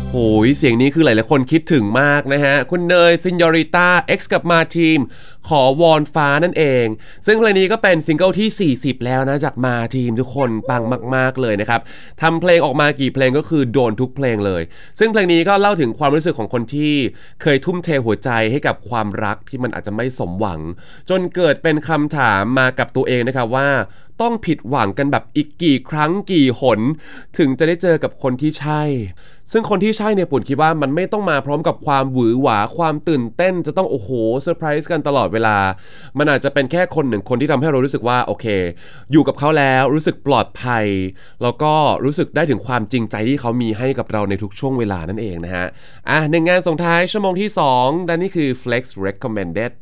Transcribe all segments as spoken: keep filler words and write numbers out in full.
โอ้ยเสียงนี้คือหลายๆคนคิดถึงมากนะฮะคุณเนยซินยอริต้า X กับมาทีมขอวอนฟ้านั่นเองซึ่งเพลงนี้ก็เป็นซิงเกิลที่สี่สิบแล้วนะจากมาทีมทุกคนปังมากๆเลยนะครับทำเพลงออกมากี่เพลงก็คือโดนทุกเพลงเลยซึ่งเพลงนี้ก็เล่าถึงความรู้สึกของคนที่เคยทุ่มเทหัวใจให้กับความรักที่มันอาจจะไม่สมหวังจนเกิดเป็นคำถามมากับตัวเองนะครับว่าต้องผิดหวังกันแบบอีกกี่ครั้งกี่หนถึงจะได้เจอกับคนที่ใช่ซึ่งคนที่ใช่เนี่ยปุ่นคิดว่ามันไม่ต้องมาพร้อมกับความหวือหวาความตื่นเต้นจะต้องโอ้โหเซอร์ไพรส์กันตลอดเวลามันอาจจะเป็นแค่คนหนึ่งคนที่ทำให้เรารู้สึกว่าโอเคอยู่กับเขาแล้วรู้สึกปลอดภัยแล้วก็รู้สึกได้ถึงความจริงใจที่เขามีให้กับเราในทุกช่วงเวลานั่นเองนะฮะอ่ะหนึ่งงานส่งท้ายชั่วโมงที่สองและนี่คือ Flex Recommended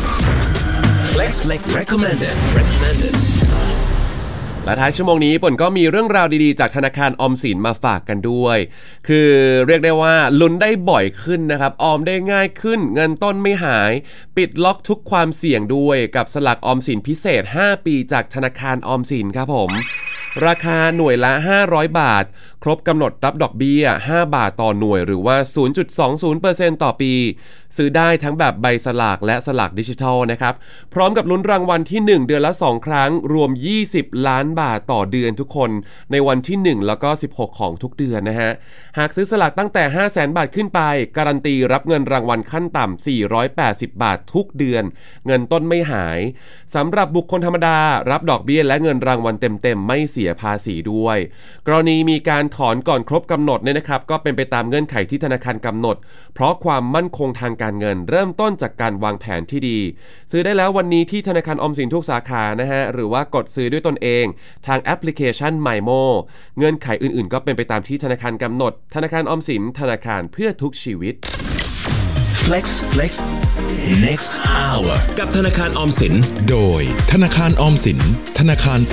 Flex Recommended Recommended และท้ายชั่วโมงนี้ป่นก็มีเรื่องราวดีๆจากธนาคารออมสินมาฝากกันด้วยคือเรียกได้ว่าลุ้นได้บ่อยขึ้นนะครับออมได้ง่ายขึ้นเงินต้นไม่หายปิดล็อกทุกความเสี่ยงด้วยกับสลากออมสินพิเศษห้าปีจากธนาคารออมสินครับผมราคาหน่วยละห้าร้อยบาทครบกำหนดรับดอกเบี้ยห้าบาทต่อหน่วยหรือว่า ศูนย์จุดสองศูนย์เปอร์เซ็นต์ ต่อปีซื้อได้ทั้งแบบใบสลากและสลากดิจิทัลนะครับพร้อมกับลุ้นรางวัลที่หนึ่งเดือนละสองครั้งรวมยี่สิบล้านบาทต่อเดือนทุกคนในวันที่หนึ่งแล้วก็สิบหกของทุกเดือนนะฮะหากซื้อสลากตั้งแต่ ห้าแสน บาทขึ้นไปการันตีรับเงินรางวัลขั้นต่ำสี่ร้อยแปดสิบบาททุกเดือนเงินต้นไม่หายสำหรับบุคคลธรรมดารับดอกเบี้ยและเงินรางวัลเต็มๆไม่เสียภาษีด้วยกรณีมีการถอนก่อนครบกำหนดเนี่ยนะครับก็เป็นไปตามเงื่อนไขที่ธนาคารกำหนดเพราะความมั่นคงทางการเงินเริ่มต้นจากการวางแผนที่ดีซื้อได้แล้ววันนี้ที่ธนาคารออมสินทุกสาขานะฮะหรือว่ากดซื้อด้วยตนเองทางแอปพลิเคชัน MyMo เงื่อนไขอื่นๆก็เป็นไปตามที่ธนาคารกำหนดธนาคารออมสินธนาคารเพื่อทุกชีวิต Flex Flex Next Hour กับธนาคารออมสินโดยธนาคารออมสินธนาคาร